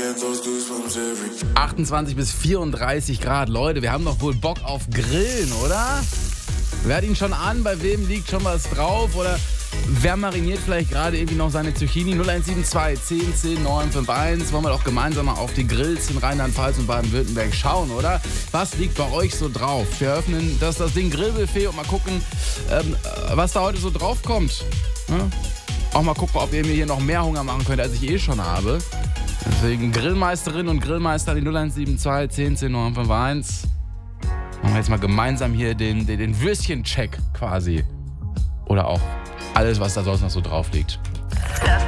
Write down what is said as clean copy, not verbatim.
28 bis 34 Grad. Leute, wir haben doch wohl Bock auf Grillen, oder? Wer hat ihn schon an? Bei wem liegt schon was drauf? Oder wer mariniert vielleicht gerade irgendwie noch seine Zucchini? 0172 10 10 951. Wollen wir doch gemeinsam mal auf die Grills in Rheinland-Pfalz und Baden-Württemberg schauen, oder? Was liegt bei euch so drauf? Wir öffnen das Ding Grillbuffet und mal gucken, was da heute so drauf kommt. Ne? Auch mal gucken, ob ihr mir hier noch mehr Hunger machen könnt, als ich eh schon habe. Deswegen Grillmeisterinnen und Grillmeister, die 0172 10 10 951. Machen wir jetzt mal gemeinsam hier den Würstchen-Check quasi. Oder auch alles, was da sonst noch so drauf liegt.